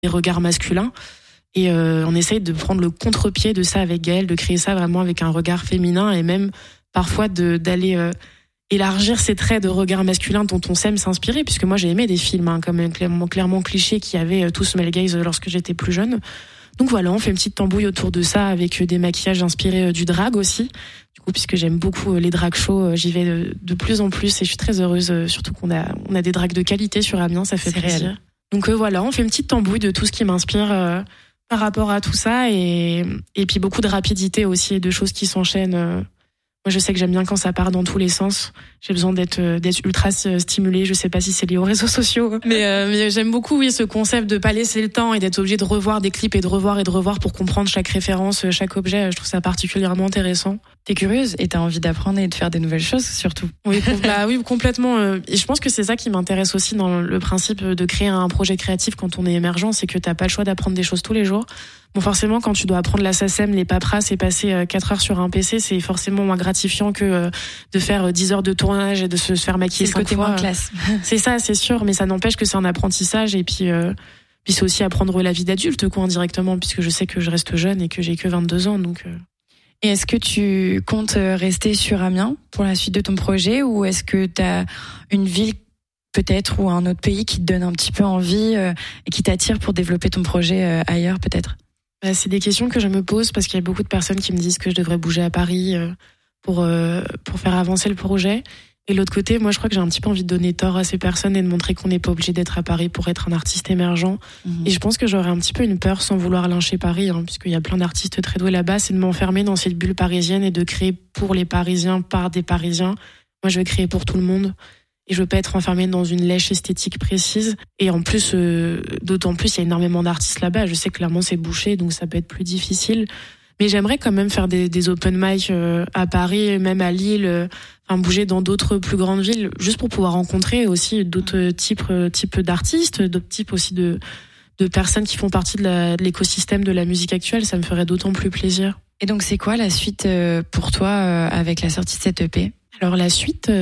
des regards masculins. Et on essaye de prendre le contre-pied de ça avec Gaëlle, de créer ça vraiment avec un regard féminin et même parfois d'aller élargir ces traits de regard masculin dont on s'aime s'inspirer, puisque moi j'ai aimé des films comme clairement clichés qui avaient tous male gaze lorsque j'étais plus jeune. Donc voilà, on fait une petite tambouille autour de ça avec des maquillages inspirés du drag aussi. Du coup, puisque j'aime beaucoup les drag shows, j'y vais de plus en plus et je suis très heureuse, surtout qu'on a des drags de qualité sur Amiens, ça fait plaisir. Réel. Donc voilà, on fait une petite tambouille de tout ce qui m'inspire par rapport à tout ça et puis beaucoup de rapidité aussi et de choses qui s'enchaînent. Moi, je sais que j'aime bien quand ça part dans tous les sens. J'ai besoin d'être ultra stimulée. Je sais pas si c'est lié aux réseaux sociaux, mais j'aime beaucoup ce concept de pas laisser le temps et d'être obligé de revoir des clips et de revoir pour comprendre chaque référence, chaque objet. Je trouve ça particulièrement intéressant. T'es curieuse et t'as envie d'apprendre et de faire des nouvelles choses, surtout. Oui, oui, complètement. Et je pense que c'est ça qui m'intéresse aussi dans le principe de créer un projet créatif quand on est émergent, c'est que t'as pas le choix d'apprendre des choses tous les jours. Bon, forcément, quand tu dois apprendre la SACEM, les paperasses et passer 4 heures sur un PC, c'est forcément moins gratifiant que de faire 10 heures de tournage et de se faire maquiller 5 fois. C'est le côté moins classe. C'est ça, c'est sûr, mais ça n'empêche que c'est un apprentissage et puis c'est aussi apprendre la vie d'adulte, indirectement, puisque je sais que je reste jeune et que j'ai que 22 ans, donc. Et est-ce que tu comptes rester sur Amiens pour la suite de ton projet ou est-ce que t'as une ville peut-être ou un autre pays qui te donne un petit peu envie et qui t'attire pour développer ton projet ailleurs peut-être? C'est des questions que je me pose parce qu'il y a beaucoup de personnes qui me disent que je devrais bouger à Paris pour faire avancer le projet. Et de l'autre côté, moi, je crois que j'ai un petit peu envie de donner tort à ces personnes et de montrer qu'on n'est pas obligé d'être à Paris pour être un artiste émergent. Mmh. Et je pense que j'aurais un petit peu une peur sans vouloir lyncher Paris, puisqu'il y a plein d'artistes très doués là-bas, c'est de m'enfermer dans cette bulle parisienne et de créer pour les Parisiens, par des Parisiens. Moi, je veux créer pour tout le monde. Et je veux pas être enfermée dans une lèche esthétique précise. Et en plus, d'autant plus, il y a énormément d'artistes là-bas. Je sais que clairement c'est bouché, donc ça peut être plus difficile. Mais j'aimerais quand même faire des open mic à Paris, même à Lille, bouger dans d'autres plus grandes villes, juste pour pouvoir rencontrer aussi d'autres types d'artistes, d'autres types aussi de personnes qui font partie de l'écosystème de la musique actuelle. Ça me ferait d'autant plus plaisir. Et donc c'est quoi la suite pour toi avec la sortie de cette EP ? Alors la suite,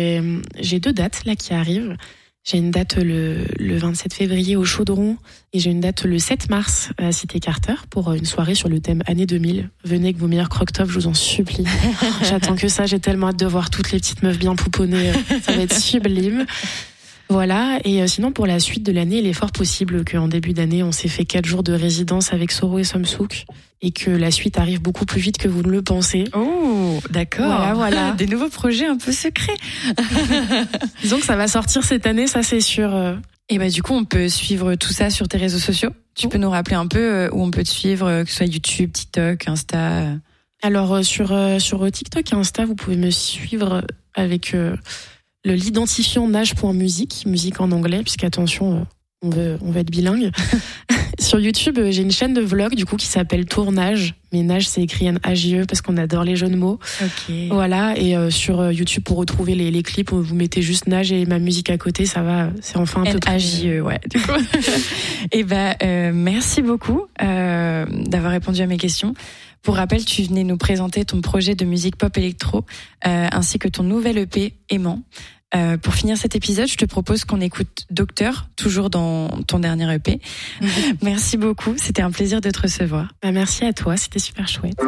j'ai 2 dates là qui arrivent. J'ai une date le 27 février au Chaudron et j'ai une date le 7 mars à Cité Carter pour une soirée sur le thème année 2000. Venez avec vos meilleurs croque-tops, je vous en supplie. J'attends que ça, j'ai tellement hâte de voir toutes les petites meufs bien pouponnées. Ça va être sublime. Voilà, et sinon pour la suite de l'année, il est fort possible qu'en début d'année, on s'est fait 4 jours de résidence avec Soro et Somsouk et que la suite arrive beaucoup plus vite que vous ne le pensez. Oh, d'accord. Voilà. Des nouveaux projets un peu secrets. Disons que ça va sortir cette année, ça c'est sûr. Et du coup, on peut suivre tout ça sur tes réseaux sociaux. Tu peux nous rappeler un peu où on peut te suivre, que ce soit YouTube, TikTok, Insta. Alors sur TikTok et Insta, vous pouvez me suivre avec l'identifiant nage.musique, musique en anglais, puisqu'attention, on veut être bilingue. Sur YouTube, j'ai une chaîne de vlog du coup qui s'appelle Tournage, mais nage c'est écrit N-A-J-E parce qu'on adore les jeux de mots. Okay. Voilà, et sur YouTube pour retrouver les clips, vous mettez juste nage et ma musique à côté, ça va, c'est enfin un peu N-A-J-E, ouais. Du coup. Et merci beaucoup d'avoir répondu à mes questions. Pour rappel, tu venais nous présenter ton projet de musique pop électro ainsi que ton nouvel EP Aimant. Pour finir cet épisode, je te propose qu'on écoute Docteur, toujours dans ton dernier EP. Merci beaucoup, c'était un plaisir de te recevoir. Merci à toi, c'était super chouette.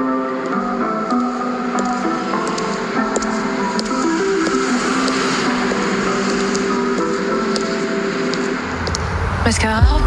Mascara.